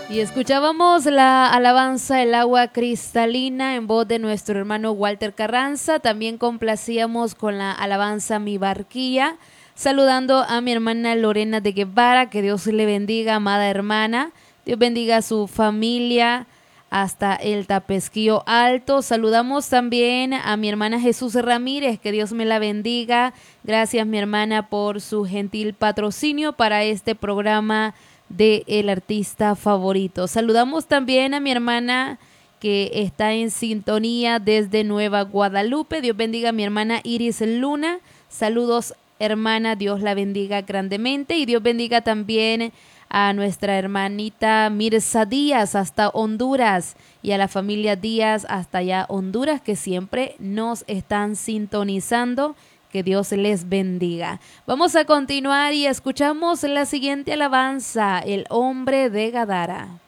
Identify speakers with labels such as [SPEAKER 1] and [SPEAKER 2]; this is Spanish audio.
[SPEAKER 1] Y escuchábamos la alabanza El agua cristalina en voz de nuestro hermano Walter Carranza. También complacíamos con la alabanza Mi barquilla, saludando a mi hermana Lorena de Guevara. Que Dios le bendiga, amada hermana. Dios bendiga a su familia hasta el Tapesquillo Alto. Saludamos también a mi hermana Jesús Ramírez. Que Dios me la bendiga. Gracias, mi hermana, por su gentil patrocinio para este programa de El Artista Favorito. Saludamos también a mi hermana que está en sintonía desde Nueva Guadalupe. Dios bendiga a mi hermana Iris Luna. Saludos, hermana, Dios la bendiga grandemente. Y Dios bendiga también a nuestra hermanita Mirza Díaz hasta Honduras, y a la familia Díaz hasta allá Honduras, que siempre nos están sintonizando. Que Dios les bendiga. Vamos a continuar y escuchamos la siguiente alabanza, El hombre de Gadara.